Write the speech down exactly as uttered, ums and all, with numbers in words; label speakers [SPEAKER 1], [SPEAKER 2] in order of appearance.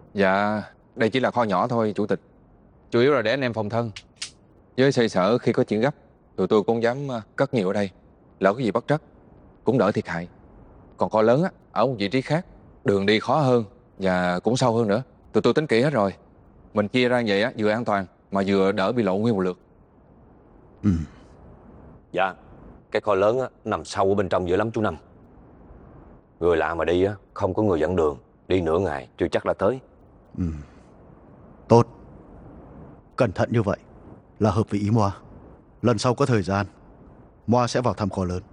[SPEAKER 1] Dạ, đây chỉ là kho nhỏ thôi chủ tịch. Chủ yếu là để anh em phòng thân. Với xoay sở khi có chuyện gấp, tụi tôi cũng không dám ờ, cất nhiều ở đây. Lỡ cái gì bất trắc, cũng đỡ thiệt hại. Còn kho lớn á, ở một vị trí khác, đường đi khó hơn và cũng sâu hơn nữa. Tụi tôi tính kỹ hết rồi. Mình chia ra như vậy á, vừa an toàn mà vừa đỡ bị lộ nguyên một lượt.
[SPEAKER 2] Ừ.
[SPEAKER 3] Dạ, cái kho lớn á, nằm sâu ở bên trong dữ lắm chú Năm. Người lạ mà đi á, không có người dẫn đường, đi nửa ngày chưa chắc là tới.
[SPEAKER 2] Ừ. Tốt. Cẩn thận như vậy là hợp với ý Moa. Lần sau có thời gian, Moa sẽ vào thăm kho lớn.